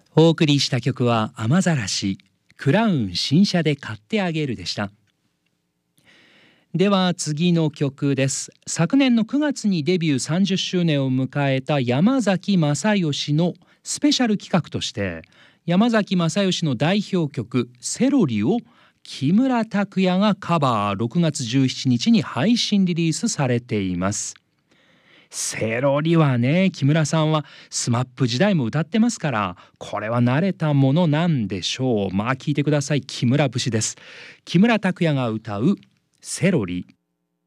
お送りした曲は雨ざらし、クラウン新車で買ってあげるでした。では次の曲です。昨年の9月にデビュー30周年を迎えた山崎正義のスペシャル企画として、山崎正義の代表曲セロリを木村拓哉がカバー、6月17日に配信リリースされています。セロリはね、木村さんはスマップ時代も歌ってますから、これは慣れたものなんでしょう。まあ聞いてください。木村節です。木村拓哉が歌うセロリ。